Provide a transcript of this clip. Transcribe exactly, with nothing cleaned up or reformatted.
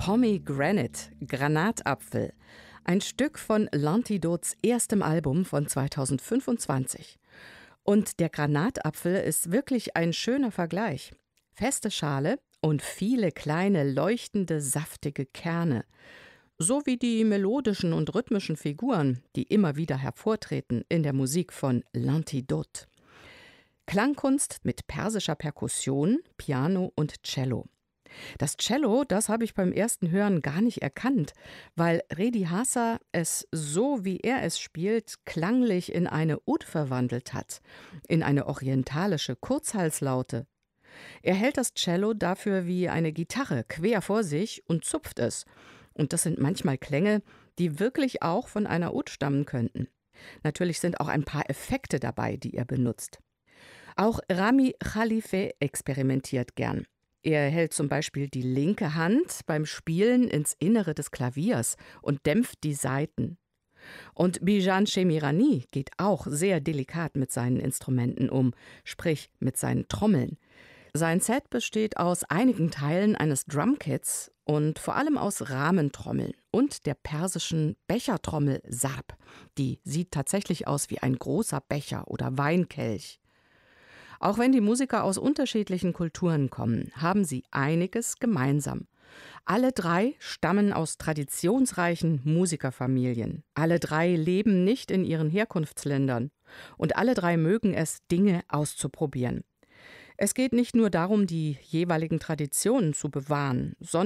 Pomegranate, Granatapfel. Ein Stück von L'Antidotes erstem Album von zweitausendfünfundzwanzig. Und der Granatapfel ist wirklich ein schöner Vergleich. Feste Schale und viele kleine, leuchtende, saftige Kerne. So wie die melodischen und rhythmischen Figuren, die immer wieder hervortreten in der Musik von L'Antidote. Klangkunst mit persischer Perkussion, Piano und Cello. Das Cello, das habe ich beim ersten Hören gar nicht erkannt, weil Redi Haßer es so, wie er es spielt, klanglich in eine Ud verwandelt hat, in eine orientalische Kurzhalslaute. Er hält das Cello dafür wie eine Gitarre quer vor sich und zupft es. Und das sind manchmal Klänge, die wirklich auch von einer Ud stammen könnten. Natürlich sind auch ein paar Effekte dabei, die er benutzt. Auch Rami Khalife experimentiert gern. Er hält zum Beispiel die linke Hand beim Spielen ins Innere des Klaviers und dämpft die Saiten. Und Bijan Shemirani geht auch sehr delikat mit seinen Instrumenten um, sprich mit seinen Trommeln. Sein Set besteht aus einigen Teilen eines Drumkits und vor allem aus Rahmentrommeln und der persischen Bechertrommel Sarb. Die sieht tatsächlich aus wie ein großer Becher oder Weinkelch. Auch wenn die Musiker aus unterschiedlichen Kulturen kommen, haben sie einiges gemeinsam. Alle drei stammen aus traditionsreichen Musikerfamilien. Alle drei leben nicht in ihren Herkunftsländern. Und alle drei mögen es, Dinge auszuprobieren. Es geht nicht nur darum, die jeweiligen Traditionen zu bewahren, sondern